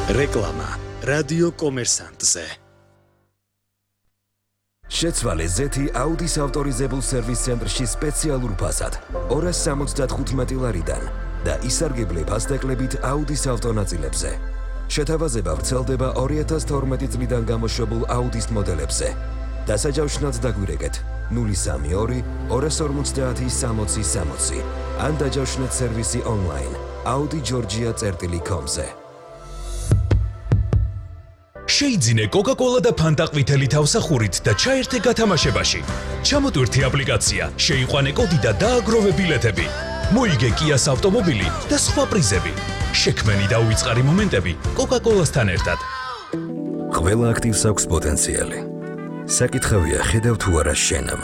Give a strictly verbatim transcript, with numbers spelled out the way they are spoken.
რეკლამა რადიო კომერსანტზე. შეცვალე ზეთი აუდის ავტორიზებულ სერვის ცენტრში სპეციალურ ფასად ორას სამოცდათხუთმეტი ლარიდან და ისარგებლე ფასდაკლებით აუდის ავტონაწილებზე. შეთავაზება ვრცელდება ორი ათას თორმეტი წლიდან გამოშვებულ აუდის მოდელებზე. დასაჯავშნად დაგვირეკეთ ნული სამი ორი ორას ორმოცდაათი სამოცი სამოცი ან დაჯავშნეთ სერვისი ონლაინ audi georgia წერტილი com-ზე. შეიძინე კოკა-კოლა და ფანტა ყვითელი თავსახურით და ჩაერთე გათამაშებაში. ჩამოტვირთი აპლიკაცია, შეიყვანე კოდი და დააგროვე ბილეთები. მოიგე კიას ავტომობილი და სხვა პრიზები. შექმენი და უიწყარი მომენტები კოკა-კოლასთან ერთად. ყველა აქტივს აქვს პოტენციალი. საკითხავია ხედავ თუ არა შენამ.